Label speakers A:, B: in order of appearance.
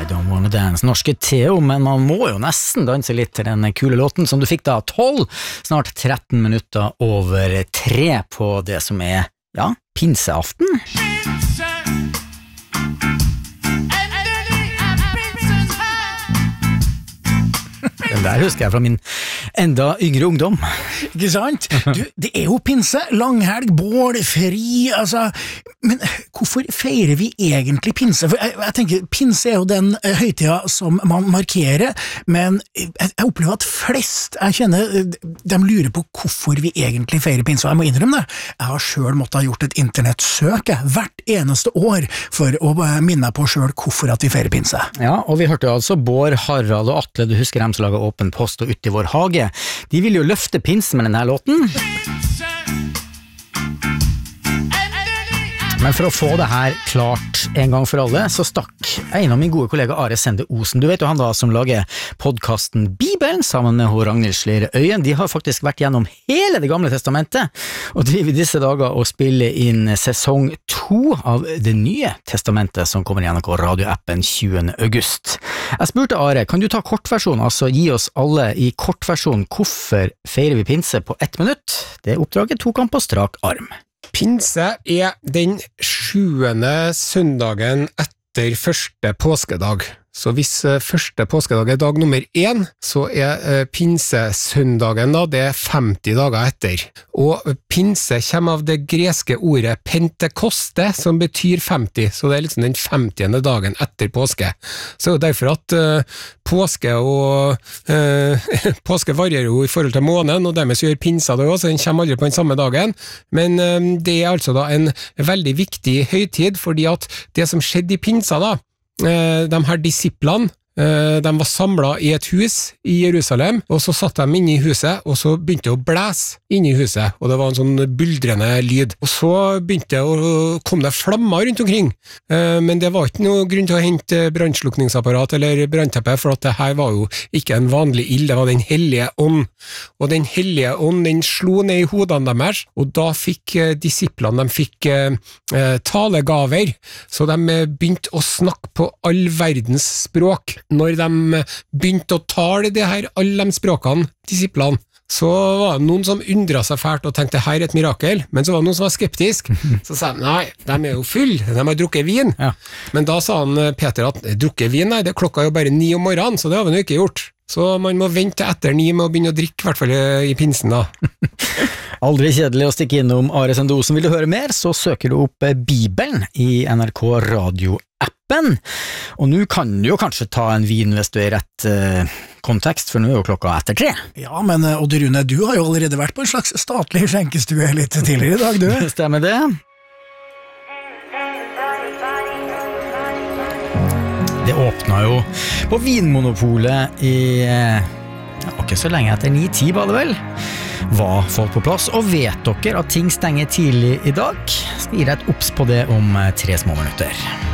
A: Don't Wanna Dance, norske Theo, men man må jo nesten danse litt til den kule låten som du fikk da 12, snart 13 minutter over 3 på det som er, ja, pinseaften. Den der husker jeg fra min enda yngre ungdom.
B: Ikke sant? Du, det er jo pinse, langhelg, bål, fri, altså, men hvorfor feirer vi egentlig pinse? For jeg tenker, pinse er jo den høytida som man markerer, men jeg opplever at flest jeg kjenner, de lurer på hvorfor vi egentlig feirer pinse, og jeg må innrømme det. Jeg har selv måttet ha gjort et internettsøk hvert eneste år for å minne meg på selv hvorfor at vi feirer pinse.
A: Ja, og vi hørte altså Bård, Harald og Atle, du husker dem som lager Åpen post og Ut i vår hage. De vil jo løfte pinsen med denne låten. Men for å få det her klart en gang for alle, så stakk en av min gode kollega Are Sende Osen. Du vet jo han da som lager podcasten Bibelen sammen med Ragnhild Slere Øyen. De har faktisk vært gjennom hele det gamle testamentet, og driver i disse dager og spiller inn sesong 2 av det nye testamentet som kommer i NRK radioappen 20. august. Jeg spurte Are, kan du ta kortversjon, altså gi oss alle i kortversjon hvorfor feirer vi pinse på 1 minutt? Det oppdraget tok han på strak arm.
C: Pinse er den 7. søndagen etter første påskedag. Så hvis første påskedag er dag nummer 1, så er pinsesøndagen da, det er 50 dager etter. Og pinse kommer av det greske ordet pentekoste, som betyr 50, så det er liksom den 50. dagen etter påske. Så derfor at påske påske varierer jo i forhold til måneden, og dermed så gjør pinsa det også, så den kommer aldri på den samme dagen. Men det er altså da en veldig viktig høytid, fordi at det som skjedde i pinsa da, de her disiplene, de var samlet i et hus i Jerusalem, og så satt de inne i huset, og så begynte det å blæse inne i huset, og det var en sånn buldrende lyd. Og så kom det flammer rundt omkring, men det var ikke noe grunn til å hente brannslukningsapparat eller brannteppe, for at det her var jo ikke en vanlig ild, det var den hellige ånd. Og den hellige ånd, den slo ned i hodene deres, og da fikk disiplene, de fikk talegaver, så de begynte å snakke på all verdens språk. Når de begynte å tale det her, alle de språkene, disiplene, så var det noen som undret seg fælt og tenkte, her er et mirakel, men så var det noen som var skeptisk. Så sa de, nei, de er jo full, de har drukket vin. Ja. Men da sa han Peter at, drukket vin, nei, det klokka jo bare 9 om morgenen, så det har vi jo ikke gjort. Så man må vente etter 9 med å begynne å drikke, i hvert fall i pinsen da.
A: Aldri kjedelig å stikke innom Are Sende Osen. Vil du høre mer, så søker du opp Bibelen i NRK radioappen. Og nå kan du jo kanskje ta en vin hvis du er i rett kontekst, for nå er jo klokka etter 3.
B: Ja, men Odd Rune, du har jo allerede vært på en slags statlig skjenkestue litt tidligere i dag, du.
A: Stemmer det? Det åpnet jo på Vinmonopolet i ikke så lenge etter 9-10 var det vel. Var folk på plass, og vet dere at ting stenger tidlig i dag? Skal gi deg et obs på det om 3 små minutter.